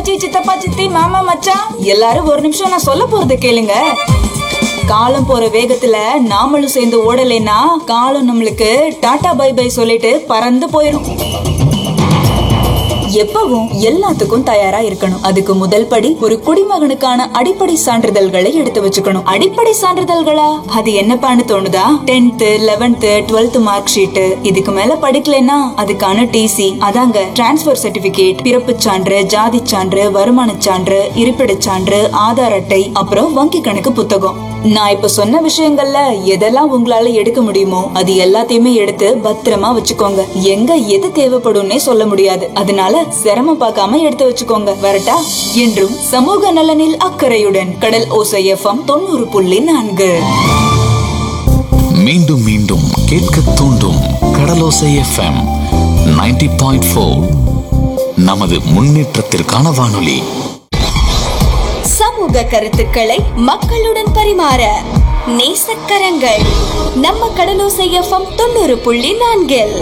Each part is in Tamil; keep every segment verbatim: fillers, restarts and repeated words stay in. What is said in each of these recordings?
அண்ணாச்சி, சித்தப்பா, சித்தி, மாமா, மச்சான் எல்லாரும் ஒரு நிமிஷம் நான் சொல்ல போறத கேளுங்க. காலம் போற வேகத்துல நாமளும் சேர்ந்து ஓடலைன்னா காலம் நம்மளுக்கு டாடா பை பை சொல்லிட்டு பறந்து போயிரும். எப்பவும் எல்லாத்துக்கும் தயாரா இருக்கணும். அதுக்கு முதல் படி ஒரு குடிமகனுக்கான அடிப்படை சான்றிதழ்களை எடுத்து வச்சுக்கணும். அடிப்படை சான்றிதழ்களா? அது என்னப்பான்னு தோணுதா? Tenth eleventh twelfth mark sheet, இதுக்கு மேல படிக்கலன்னா அதுக்கான டிசி, அதாங்க டிரான்ஸ்பர் சர்டிபிகேட், பிறப்பு சான்று, ஜாதி சான்று, வருமான சான்று, இருப்பிட சான்று, ஆதார் அட்டை, அப்புறம் வங்கி கணக்கு புத்தகம். நான் இப்ப சொன்ன விஷயங்கள்ல எதெல்லாம் உங்களால எடுக்க முடியுமோ அது எல்லாத்தையுமே எடுத்து பத்திரமா வச்சுக்கோங்க. எங்க எது தேவைப்படும்னே சொல்ல முடியாது, அதனால சிரமம் பார்க்காம எடுத்து வச்சுக்கோங்க. வரட்டா? என்றும் சமூக நலனில் அக்கறையுடன் கடல் ஓசை எஃப்எம் தொண்ணூறு புள்ளி நான்கு. மீண்டும் மீண்டும் கேட்க தூண்டும் கடலோசை எஃப்எம் நைன்டி பாயிண்ட் ஃபோர். நமது முன்னேற்றத்திற்கான வானொலி. சமூக கருத்துக்களை மக்களுடன் பரிமாற நேசக்கரங்கள் நம்ம கடலோசை எஃப்எம் தொண்ணூறு புள்ளி நான்கில்.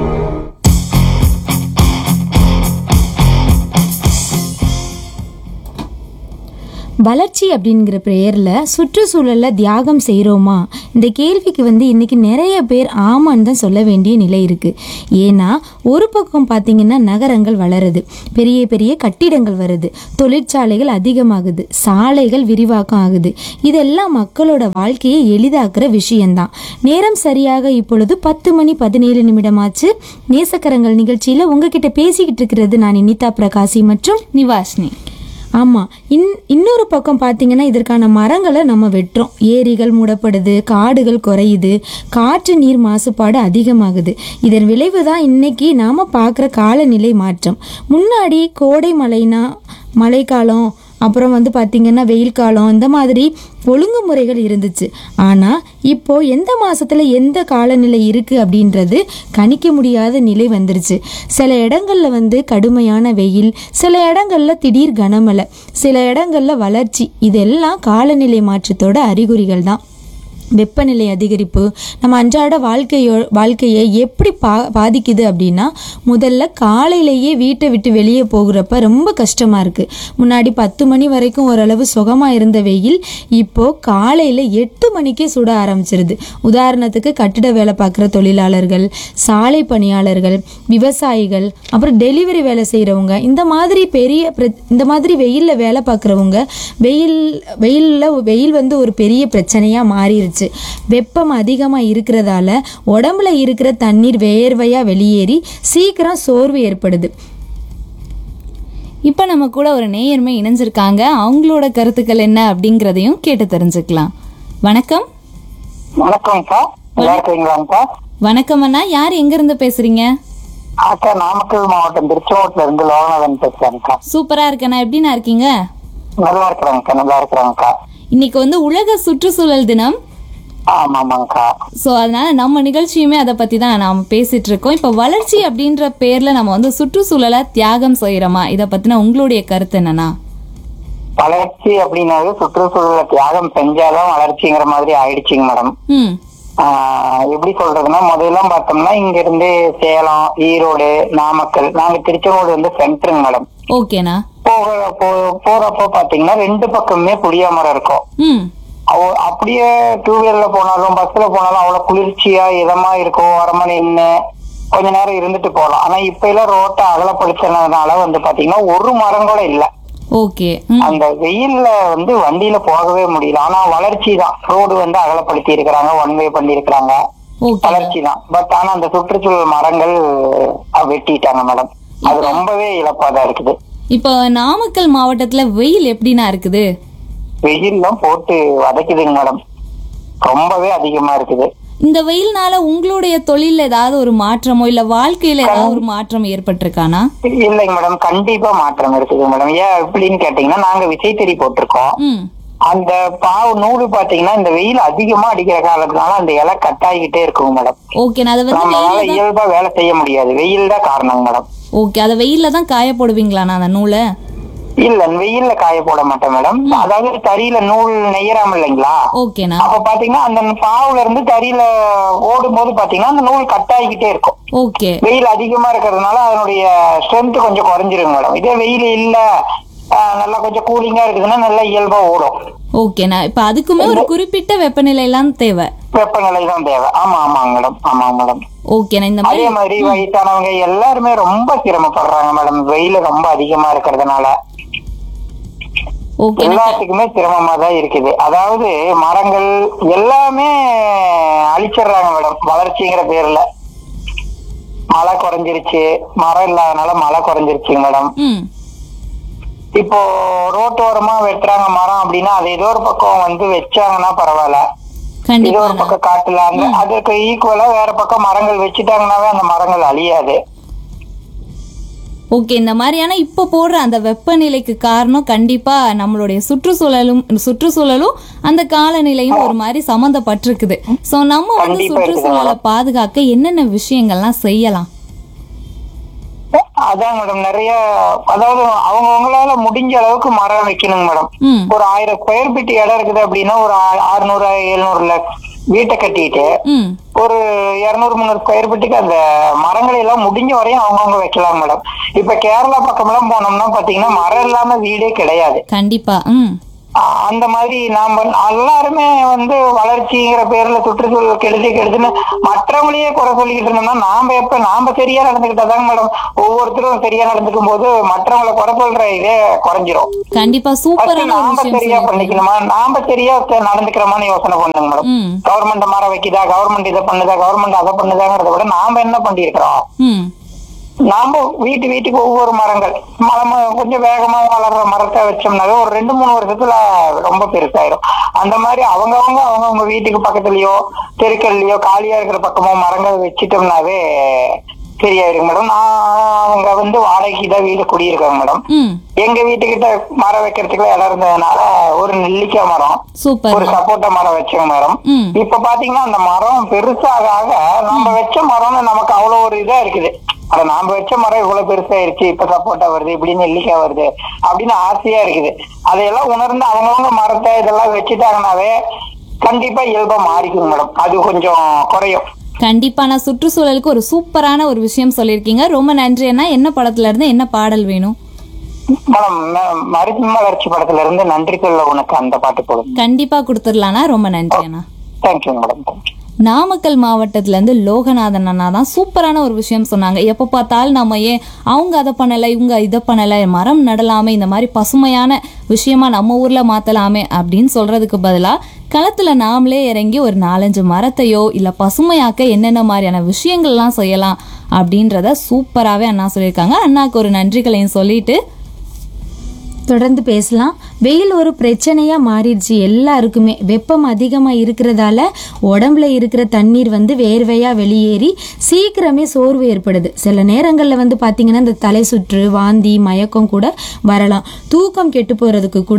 வளர்ச்சி அப்படிங்கிற பெயரில் சுற்றுச்சூழலில் தியாகம் செய்கிறோமா? இந்த கேள்விக்கு வந்து இன்றைக்கி நிறைய பேர் ஆமான்னு தான் சொல்ல வேண்டிய நிலை இருக்குது. ஏன்னா ஒரு பக்கம் பார்த்திங்கன்னா நகரங்கள் வளருது, பெரிய பெரிய கட்டிடங்கள் வருது, தொழிற்சாலைகள் அதிகமாகுது, சாலைகள் விரிவாக்கம் ஆகுது. இதெல்லாம் மக்களோட வாழ்க்கையை எளிதாக்குற விஷயந்தான். நேரம் சரியாக இப்பொழுது பத்து மணி பதினேழு நிமிடமாச்சு. நேசக்கரங்கள் நிகழ்ச்சியில் உங்ககிட்ட பேசிக்கிட்டு இருக்கிறது நான் இனிதா பிரகாசி மற்றும் நிவாஷினி. ஆமாம், இன் இன்னொரு பக்கம் பார்த்திங்கன்னா இதற்கான மரங்களை நம்ம வெட்டுறோம், ஏரிகள் மூடப்படுது, காடுகள் குறையுது, காற்று நீர் மாசுபாடு அதிகமாகுது. இதன் விளைவு தான் இன்னைக்கு நாம் பார்க்குற காலநிலை மாற்றம். முன்னாடி கோடை மழைனா மழைக்காலம், அப்புறம் வந்து பார்த்திங்கன்னா வெயில் காலம், இந்த மாதிரி ஒழுங்குமுறைகள் இருந்துச்சு. ஆனால் இப்போ எந்த மாதத்தில் எந்த காலநிலை இருக்குது அப்படின்றது கணிக்க முடியாத நிலை வந்துருச்சு. சில இடங்களில் வந்து கடுமையான வெயில், சில இடங்களில் திடீர் கனமழை, சில இடங்களில் வளர்ச்சி. இதெல்லாம் காலநிலை மாற்றத்தோட அறிகுறிகள் தான். வெப்பநிலை அதிகரிப்பு நம்ம அன்றாட வாழ்க்கையோ வாழ்க்கையை எப்படி பா பாதிக்குது அப்படின்னா, முதல்ல காலையிலேயே வீட்டை விட்டு வெளியே போகிறப்ப ரொம்ப கஷ்டமாக இருக்குது. முன்னாடி பத்து மணி வரைக்கும் ஓரளவு சுகமாக இருந்த வெயில் இப்போது காலையில் எட்டு மணிக்கே சுட ஆரம்பிச்சிருது. உதாரணத்துக்கு கட்டிட வேலை பார்க்குற தொழிலாளர்கள், சாலை பணியாளர்கள், விவசாயிகள், அப்புறம் டெலிவரி வேலை செய்கிறவங்க, இந்த மாதிரி பெரிய இந்த மாதிரி வெயிலில் வேலை பார்க்குறவங்க வெயில் வெயிலில் வெயில் வந்து ஒரு பெரிய பிரச்சனையாக மாறிடுச்சு. வெப்பம் அதிகமா இருக்கிறதால உடம்புல இருக்கிற தண்ணீர் வேர்வையா வெளியேறி சீக்கிரம் சோர்வு ஏற்படுது. இப்ப நம்ம கூட ஒரு நேயர்மை இணைஞ்சிருக்காங்க. அவங்களோட கருத்துக்கள் என்ன அப்படிங்கறதையும் கேட்டு தெரிஞ்சுக்கலாம். வணக்கம். வணக்கம்க்கா, நல்லா இருக்கீங்களாங்கக்கா? வணக்கம் அண்ணா, யார் எங்க இருந்து பேசுறீங்க? அக்கா, நாமக்கல் மாவட்டம் திருச்செங்கோட்டுல இருந்து லோகநாதன் பேசுறேன்க்கா. சூப்பரா இருக்கண்ணா, எப்படிண்ணா இருக்கீங்க? நல்லா இருக்கிறாங்கக்கா, நல்லா இருக்கிறாங்கக்கா. இன்னைக்கு வந்து உலக சுற்றுச்சூழல் தினம். ஆமாமாங்கக்கா. சோ அதனால நம்ம நிகழ்ச்சியுமே அதை பத்தி தான் நாம பேசிட்டு இருக்கோம். இப்ப வளர்ச்சி அப்படின்ற பேர்ல நம்ம வந்து சுற்றுச்சூழலை தியாகம் செய்யறோமா? இத பத்தின உங்களுடைய கருத்து என்னன்னா? வளர்ச்சி அப்படின்னாவே சுற்றுச்சூழலை தியாகம் செஞ்சாலும் வளர்ச்சிங்கிற மாதிரி ஆயிடுச்சுங்க மேடம். ம் ஆஹ் எப்படி சொல்றதுன்னா, முதல்லாம் பார்த்தோம்னா இங்க இருந்து சேலம், ஈரோடு, நாமக்கல், நாங்க திருச்செங்கோடு வந்து சென்டருங்க மேடம். ஓகேண்ணா. போக போறப்போ பாத்தீங்கன்னா ரெண்டு பக்கமே புளிய மரம் இருக்கும். ம் அப்படியே டூ வீலர்ல போனாலும் பஸ்ல போனாலும் அவ்வளவு குளிர்ச்சியா இதமா இருக்கும். வரமா நின்று கொஞ்ச நேரம் இருந்துட்டு போகலாம். ஆனா இப்ப எல்லாம் ரோட்டை அகலப்படுத்தினதுனால வந்து பாத்தீங்கன்னா ஒரு மரம் கூட இல்ல. ஓகே. அந்த வெயில்ல வந்து வண்டியில போகவே முடியல. ஆனா வளர்ச்சி தான், ரோடு வந்து அகலப்படுத்தி இருக்கிறாங்க, ஒன் வே பண்ணி இருக்கிறாங்க, வளர்ச்சி தான். பட் ஆனா அந்த சுற்றுச்சூழல் மரங்கள் வெட்டிட்டாங்க மேடம். அது ரொம்பவே இழப்பாதான் இருக்குது. இப்போ நாமக்கல் மாவட்டத்துல வெயில் எப்படின்னா இருக்குது? வெயில்லாம் போட்டு வதைக்குதுங்க மேடம், ரொம்பவே அதிகமா இருக்குது. இந்த வெயில்னால உங்களுடைய தொழில ஏதாவது ஒரு மாற்றமோ இல்ல வாழ்க்கையில ஏதாவது ஒரு மாற்றம் ஏற்பட்டிருக்கானா? இல்லைங்க மேடம், கண்டிப்பா மாற்றம் இருக்குது மேடம். ஏன் எப்படின்னு கேட்டீங்கன்னா, நாங்க விசைத்தறி போட்டிருக்கோம். அந்த பாவு நூறு பாத்தீங்கன்னா இந்த வெயில் அதிகமா அடிக்கிற காலத்தினால அந்த இலை கட் ஆகிக்கிட்டே இருக்குங்க மேடம். ஓகே, நம்மளால இயல்பா வேலை செய்ய முடியாது, வெயில் தான் காரணம் மேடம். ஓகே, அத வெயில்ல தான் காய போடுவீங்களா அந்த நூலை? இல்ல, வெயில்ல காய போட மாட்டேன் மேடம். அதாவது தறியில நூல் நெய்யறாம இல்லைங்களா? ஓகேண்ணா. அப்ப பாத்தீங்கன்னா அந்த பாவுல இருந்து தறியில ஓடும் போது பாத்தீங்கன்னா அந்த நூல் கட் ஆகிக்கிட்டே இருக்கும். ஓகே. வெயில் அதிகமா இருக்கிறதுனால அதனுடைய ஸ்ட்ரென்த் கொஞ்சம் குறைஞ்சிருங்க மேடம். இதே வெயில் இல்ல, ஆஹ் நல்லா கொஞ்சம் கூலிங்கா இருக்குதுன்னா நல்லா இயல்பா ஓடும். ஓகேண்ணா, இப்ப அதுக்குமே ஒரு குறிப்பிட்ட வெப்பநிலை எல்லாம் தேவை. வெப்பநிலை தான் தேவை. ஆமா ஆமாங்க மேடம், ஆமாங்க மேடம். ஓகேண்ணா, இந்த அதே மாதிரி வயசானவங்க எல்லாருமே ரொம்ப சிரமப்படுறாங்க மேடம், வெயில ரொம்ப அதிகமா இருக்கிறதுனால எல்லாத்துக்குமே சிரமமா தான் இருக்குது. அதாவது மரங்கள் எல்லாமே அழிச்சிடுறாங்க மேடம் வளர்ச்சிங்கிற பேர்ல. மழை குறைஞ்சிருச்சு, மரம் இல்லாதனால மழை குறைஞ்சிருச்சுங்க மேடம். இப்போ ரோட்டோரமா வெட்டுறாங்க மரம் அப்படின்னா அது ஏதோ ஒரு பக்கம் வந்து வச்சாங்கன்னா பரவாயில்ல, ஏதோ ஒரு பக்கம் காட்டுல அந்த அதுக்கு ஈக்குவலா வேற பக்கம் மரங்கள் வச்சுட்டாங்கன்னாவே அந்த மரங்கள் அழியாது. ஓகே, இந்த மாதிரியான இப்ப போடுற அந்த வெப்பநிலைக்கு காரணம் கண்டிப்பா நம்மளுடைய சுற்றுச்சூழலும் சுற்றுச்சூழலும் அந்த காலநிலையும் ஒரு மாதிரி சம்பந்தப்பட்டிருக்குது. சோ நம்ம வந்து சுற்றுச்சூழலை பாதுகாக்க என்னென்ன விஷயங்கள்லாம் செய்யலாம்? அதான் மேடம், நிறைய அதாவது அவங்க அவங்களால முடிஞ்ச அளவுக்கு மரம் வைக்கணுங்க மேடம். ஒரு ஆயிரம் ஸ்கொயர் ஃபீட் இடம் இருக்குது அப்படின்னா ஒரு அறுநூறு எழுநூறுல வீட்டை கட்டிட்டு ஒரு இருநூறு முந்நூறு ஸ்கொயர் ஃபீட்டுக்கு அந்த மரங்களை எல்லாம் முடிஞ்ச வரையும் அவங்கவுங்க வைக்கலாம் மேடம். இப்ப கேரளா பக்கம் எல்லாம் போனோம்னா பாத்தீங்கன்னா மரம் இல்லாம வீடே கிடையாது. கண்டிப்பா. அந்த மாதிரி நாம எல்லாருமே வந்து வளர்ச்சிங்கிற பேர்ல சுற்றுச்சூழல் கெடுதி கெடுதுன்னு மற்றவங்களையே குறை சொல்லிக்கிட்டு இருந்தோம்னா நாம எப்ப நாம சரியா நடந்துகிட்டாதாங்க மேடம் ஒவ்வொருத்தரும் சரியா நடந்துக்கும் போது மற்றவங்களை குறை சொல்ற இதே குறைஞ்சிரும். கண்டிப்பா. சூப்பரான நாம சரியா பண்ணிக்கணுமா, நாம சரியா நடந்துக்கிறோமான்னு யோசனை பண்ணுங்க மேடம். கவர்மெண்ட் மரம் வைக்குதா, கவர்மெண்ட் இதை பண்ணுதா, கவர்மெண்ட் அதை பண்ணுதாங்கிறத விட நாம என்ன பண்ணிருக்கிறோம்? நாம வீட்டு வீட்டுக்கு ஒவ்வொரு மரங்கள் மரம் கொஞ்சம் வேகமா வளர்ற மரத்தை வச்சோம்னாவே ஒரு ரெண்டு மூணு வருஷத்துல ரொம்ப பெருசாயிரும். அந்த மாதிரி அவங்கவுங்க அவங்கவுங்க வீட்டுக்கு பக்கத்துலயோ தெருக்கள்லயோ காலியா இருக்கிற பக்கமோ மரங்கள் வச்சுட்டோம்னாவே சரியாயிருங்க மேடம். நான் அவங்க வந்து வாடகைக்கு தான் வீடு குடியிருக்காங்க மேடம். எங்க வீட்டுக்கிட்ட மரம் வைக்கிறதுக்குள்ள இடம் இருந்ததுனால ஒரு நெல்லிக்காய் மரம், ஒரு சப்போட்டா மரம் வச்சோங்க மேடம். இப்ப பாத்தீங்கன்னா அந்த மரம் பெருசாக ஆக நம்ம வச்ச மரம்னு நமக்கு அவ்வளவு ஒரு இதா இருக்குது. அத நாம வச்ச மரம் இவ்வளவு பெருசாயிருச்சு, இப்ப சப்போட்டா வருது, இப்படி நெல்லிக்காய் வருது அப்படின்னு ஆசையா இருக்குது. அதையெல்லாம் உணர்ந்து அவங்கவுங்க மரத்தை இதெல்லாம் வச்சுட்டாங்கன்னாவே கண்டிப்பா இயல்பா மாறிக்கும் மேடம். அது கொஞ்சம் குறையும். கண்டிப்பா. நான் சுற்றுச்சூழலுக்கு ஒரு சூப்பரான ஒரு விஷயம் சொல்லியிருக்கீங்க. ரொம்ப நன்றி அண்ணா. என்ன படத்துல இருந்து என்ன பாடல் வேணும்? மேடம் மறுமலர்ச்சி படத்துல இருந்து நன்றி சொல்ல உனக்கு அந்த பாட்டு போடும். கண்டிப்பா கொடுத்துடலாம்னா. ரொம்ப நன்றி அண்ணா. Thank you madam. நாமக்கல் மாவட்டத்துல இருந்து லோகநாதன் அண்ணா தான் சூப்பரான ஒரு விஷயம் சொன்னாங்க. எப்ப பார்த்தாலும் நம்ம ஏன் அவங்க அதை பண்ணலை இவங்க இதை பண்ணலை, மரம் நடலாமே, இந்த மாதிரி பசுமையான விஷயமா நம்ம ஊர்ல மாத்தலாமே அப்படின்னு சொல்றதுக்கு பதிலா களத்துல நாமளே இறங்கி ஒரு நாலஞ்சு மரத்தையோ இல்ல பசுமையாக்க என்னென்ன மாதிரியான விஷயங்கள்லாம் செய்யலாம் அப்படின்றத சூப்பராகவே அண்ணா சொல்லியிருக்காங்க. அண்ணாக்கு ஒரு நன்றிகளையும் சொல்லிட்டு தொடர்ந்து பேசலாம். வெயில் ஒரு பிரச்சனையா மாறிடுச்சு எல்லாருக்குமே. வெப்பம் அதிகமா இருக்கிறதால உடம்புல இருக்கிற தண்ணீர் வந்து வேர்வையா வெளியேறி சீக்கிரமே சோர்வு ஏற்படுது. சில நேரங்கள்ல வந்து பாத்தீங்கன்னா இந்த தலை சுற்று, வாந்தி, மயக்கம் கூட வரலாம். தூக்கம் கெட்டு போறதுக்கு கூட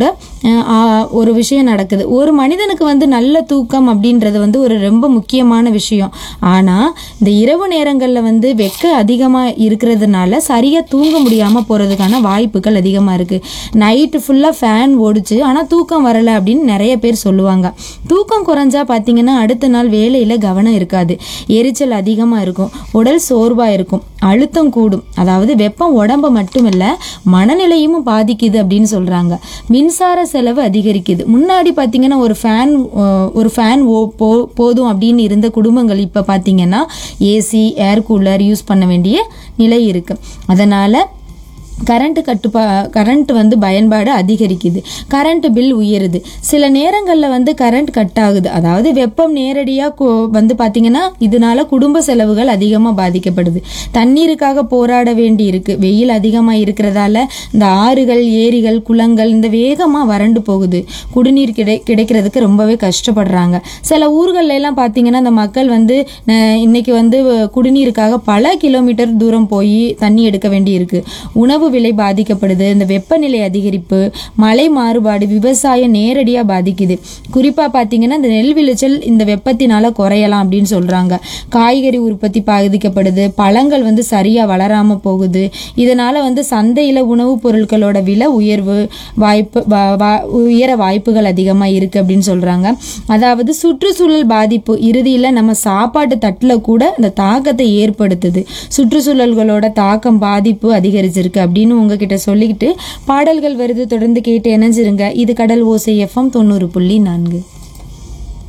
ஒரு விஷயம் நடக்குது. ஒரு மனிதனுக்கு வந்து நல்ல தூக்கம் அப்படின்றது வந்து ஒரு ரொம்ப முக்கியமான விஷயம். ஆனா இந்த இரவு நேரங்கள்ல வந்து வெக்க அதிகமா இருக்கிறதுனால சரியா தூங்க முடியாம போறதுக்கான வாய்ப்புகள் அதிகமா இருக்கு. நைட்டு ஃபுல்லா ஃபேன் ஓடிச்சு ஆனா தூக்கம் வரல அப்படின்னு நிறைய பேர் சொல்லுவாங்க. தூக்கம் குறைஞ்சா பாத்தீங்கன்னா அடுத்த நாள் வேலையில கவனம் இருக்காது, எரிச்சல் அதிகமா இருக்கும், உடல் சோர்வா இருக்கும், அழுத்தம் கூடும். அதாவது வெப்பம் உடம்ப மட்டும் இல்ல மனநிலையும் பாதிக்குது அப்படின்னு சொல்றாங்க. மின்சார செலவு அதிகரிக்குது. முன்னாடி பாத்தீங்கன்னா ஒரு ஃபேன் ஒரு ஃபேன் போதும் அப்படின்னு இருந்த குடும்பங்கள் இப்ப பாத்தீங்கன்னா ஏசி, ஏர் கூலர் யூஸ் பண்ண வேண்டிய நிலை இருக்கு. அதனால கரண்ட் கட்டுப்பா கரண்ட் வந்து பயன்பாடு அதிகரிக்குது, கரண்ட் பில் உயருது. சில நேரங்களில் வந்து கரண்ட் கட் ஆகுது. அதாவது வெப்பம் நேரடியாக வந்து பார்த்தீங்கன்னா இதனால குடும்ப செலவுகள் அதிகமாக பாதிக்கப்படுது. தண்ணீருக்காக போராட வேண்டி இருக்கு. வெயில் அதிகமாக இருக்கிறதால இந்த ஆறுகள், ஏரிகள், குளங்கள் இந்த வேகமாக வறண்டு போகுது. குடிநீர் கிடை கிடைக்கிறதுக்கு ரொம்பவே கஷ்டப்படுறாங்க. சில ஊர்கள்ல எல்லாம் பார்த்தீங்கன்னா இந்த மக்கள் வந்து இன்னைக்கு வந்து குடிநீருக்காக பல கிலோமீட்டர் தூரம் போய் தண்ணி எடுக்க வேண்டி இருக்கு. உணவு விலை பாதிக்கப்படுது. இந்த வெப்பநிலை அதிகரிப்பு, மழை மாறுபாடு விவசாயம் நேரடியா பாதிக்குது. குறிப்பா பாத்தீங்கன்னா இந்த நெல் விளைச்சல் இந்த வெப்பத்தினால குறையலாம் அப்படின்னு சொல்றாங்க. காய்கறி உற்பத்தி பாதிக்கப்படுது, பழங்கள் வந்து சரியா வளராம போகுது. இதனால வந்து சந்தையில உணவுப் பொருட்களோட விலை உயர்வு வாய்ப்பு உயர வாய்ப்புகள் அதிகமா இருக்கு அப்படின்னு சொல்றாங்க. அதாவது சுற்றுச்சூழல் பாதிப்பு இறுதியில நம்ம சாப்பாட்டு தட்டுல கூட இந்த தாக்கத்தை ஏற்படுத்துது. சுற்றுச்சூழல்களோட தாக்கம் பாதிப்பு அதிகரிச்சிருக்கு அப்படின்னு அப்படின்னு உங்ககிட்ட சொல்லிக்கிட்டு பாடல்கள் வருது, தொடர்ந்து கேட்டு இணைஞ்சிருங்க. இது கடல் ஓசை எஃப்எம் தொண்ணூறு புள்ளி நான்கு.